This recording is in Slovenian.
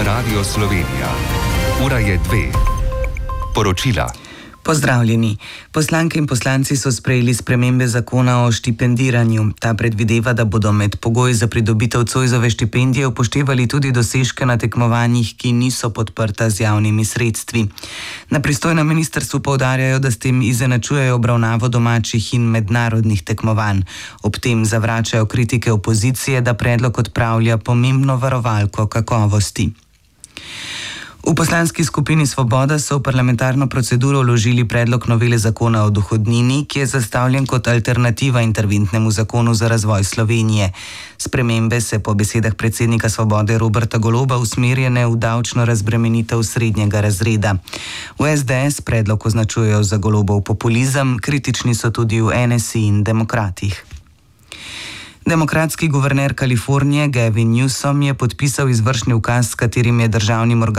Radio Slovenija. Ura je 2. Poročila. Pozdravljeni. Poslanke in poslanci so sprejeli spremembe zakona o štipendiranju. Ta predvideva, da bodo med pogoji za pridobitev Zoisove štipendije upoštevali tudi dosežke na tekmovanjih, ki niso podprta z javnimi sredstvi. Na pristojnem ministrstvu poudarjajo, da s tem izenačujejo obravnavo domačih in mednarodnih tekmovanj. Ob tem zavračajo kritike opozicije, da predlog odpravlja pomembno varovalko kakovosti. V poslanski skupini Svoboda so v parlamentarno proceduro vložili predlog novele zakona o dohodnini, ki je zastavljen kot alternativa interventnemu zakonu za razvoj Slovenije. Spremembe se po besedah predsednika Svobode Roberta Goloba usmerjene v davčno razbremenitev srednjega razreda. V SDS predlog označujejo za Golobov populizem, kritični so tudi v NSI in Demokratih. Demokratski guverner Kalifornije Gavin Newsom je podpisal izvršni ukaz, s katerim je državnim organom